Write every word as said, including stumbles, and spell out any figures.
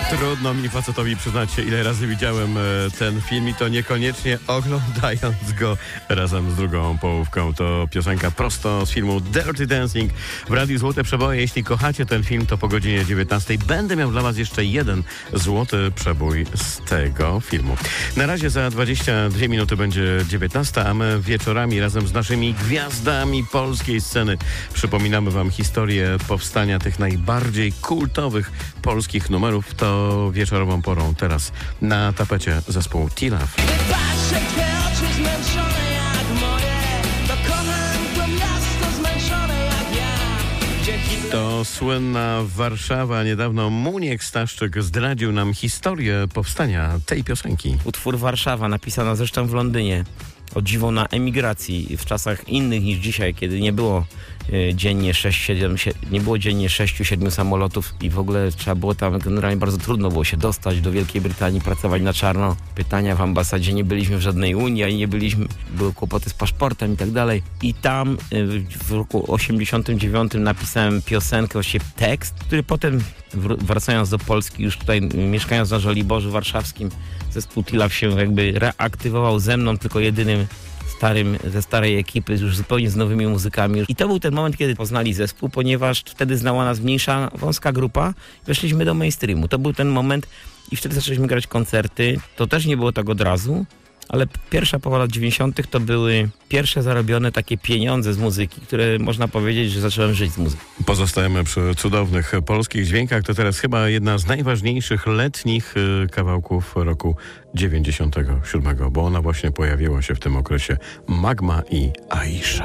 Trudno mi facetowi przyznać się, ile razy widziałem e, ten film i to niekoniecznie oglądając go razem z drugą połówką. To piosenka prosto z filmu Dirty Dancing w Radiu Złote Przeboje. Jeśli kochacie ten film, to po godzinie dziewiętnastej będę miał dla was jeszcze jeden złoty przebój z tego filmu. Na razie za dwadzieścia dwie minuty będzie dziewiętnasta, a my wieczorami razem z naszymi gwiazdami polskiej sceny przypominamy wam historię powstania tych najbardziej kultowych polskich numerów. To wieczorową porą teraz na tapecie zespół T-Love. Patrzę, twe oczy zmęczone jak moje, to kocham to miasto zmęczone jak ja. Gdzie hip- To słynna Warszawa. Niedawno Muniek Staszczyk zdradził nam historię powstania tej piosenki. Utwór Warszawa, napisana zresztą w Londynie. O dziwo na emigracji w czasach innych niż dzisiaj, kiedy nie było y, dziennie sześć siedem, nie było dziennie sześć siedem samolotów i w ogóle trzeba było tam, generalnie bardzo trudno było się dostać do Wielkiej Brytanii, pracować na czarno. Pytania w ambasadzie, nie byliśmy w żadnej Unii, ani nie byliśmy, były kłopoty z paszportem i tak dalej. I tam y, w roku osiemdziesiątym dziewiątym napisałem piosenkę, właściwie tekst, który potem wr- wracając do Polski, już tutaj mieszkając na Żoliborzu Warszawskim, zespół T-Love się jakby reaktywował ze mną, tylko jedynym starym, ze starej ekipy, już zupełnie z nowymi muzykami. I to był ten moment, kiedy poznali zespół, ponieważ wtedy znała nas mniejsza, wąska grupa. Weszliśmy do mainstreamu. To był ten moment i wtedy zaczęliśmy grać koncerty. To też nie było tak od razu, ale pierwsza połowa lat dziewięćdziesiątych to były pierwsze zarobione takie pieniądze z muzyki, które można powiedzieć, że zacząłem żyć z muzyki. Pozostajemy przy cudownych polskich dźwiękach. To teraz chyba jedna z najważniejszych letnich y, kawałków roku dziewięćdziesiątego siódmego, bo ona właśnie pojawiła się w tym okresie. Magma i Aisha.